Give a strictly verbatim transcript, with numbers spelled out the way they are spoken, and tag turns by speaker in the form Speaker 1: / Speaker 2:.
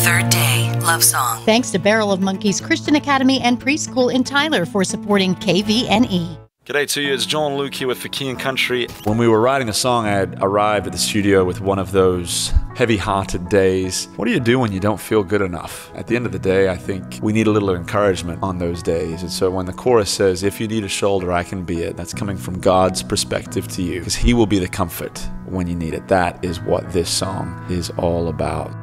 Speaker 1: Third Day Love Song.
Speaker 2: Thanks to Barrel of Monkeys Christian Academy and Preschool in Tyler for supporting K V N E.
Speaker 3: G'day to you, it's John and Luke here with For King & Country. When we were writing the song, I had arrived at the studio with one of those heavy-hearted days. What do you do when you don't feel good enough? At the end of the day, I think we need a little encouragement on those days. And so when the chorus says, if you need a shoulder, I can be it, that's coming from God's perspective to you, because He will be the comfort when you need it. That is what this song is all about.